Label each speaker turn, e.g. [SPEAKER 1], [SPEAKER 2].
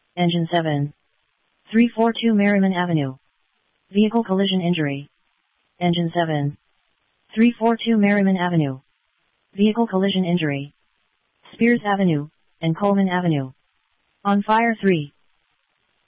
[SPEAKER 1] Engine 7. 342 Merriman Avenue. Vehicle collision injury. Engine 7. 342 Merriman Avenue. Vehicle collision injury. Spears Avenue, and Coleman Avenue. On fire 3.